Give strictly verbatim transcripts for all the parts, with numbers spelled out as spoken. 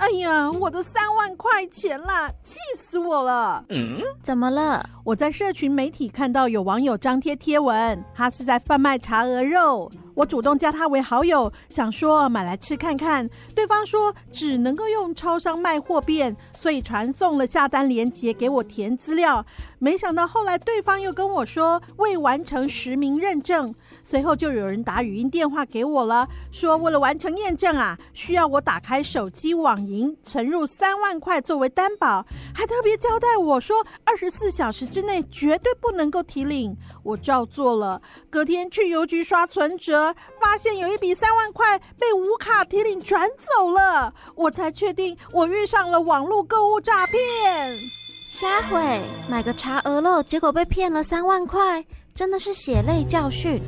哎呀，我的三万块钱啦，气死我了！ 嗯，怎么了？ 我在社群媒体看到有网友张贴贴文，他是在贩卖茶鹅肉。我主动加他为好友，想说买来吃看看。对方说只能够用超商卖货便，所以传送了下单链接给我填资料。没想到后来对方又跟我说未完成实名认证，随后就有人打语音电话给我了，说为了完成验证啊，需要我打开手机网银存入三万块作为担保，还特别交代我说二十四小时之内绝对不能够提领。我照做了，隔天去邮局刷存折，发现有一笔三万块被无卡提领转走了，我才确定我遇上了网络购物诈骗。 瞎毁，买个茶鹅肉，结果被骗了三万块，真的是血泪教训。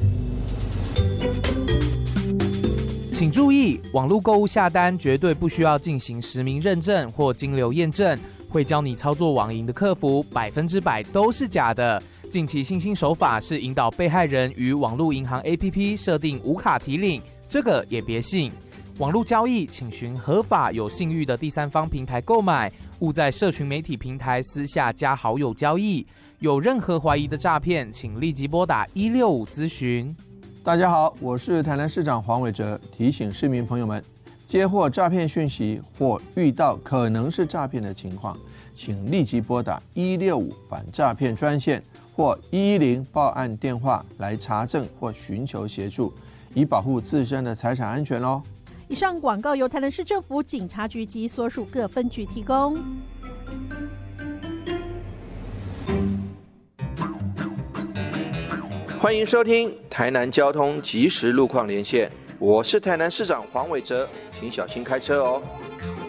请注意，网络购物下单绝对不需要进行实名认证或金流验证，会教你操作网银的客服百分之百都是假的。近期新兴手法是引导被害人与网络银行 A P P 设定无卡提领，这个也别信。网络交易请循合法有信誉的第三方平台购买，勿在社群媒体平台私下加好友交易。有任何怀疑的诈骗，请立即拨打一六五咨询。 大家好，我是台南市长黄伟哲，提醒市民朋友们，接获诈骗讯息或遇到可能是诈骗的情况，请立即拨打一六五反诈骗专线或一一零报案电话来查证或寻求协助，以保护自身的财产安全哦。 以上广告由台南市政府警察局及所属各分局提供。 欢迎收听台南交通即时路况连线，我是台南市长黄伟哲，请小心开车哦。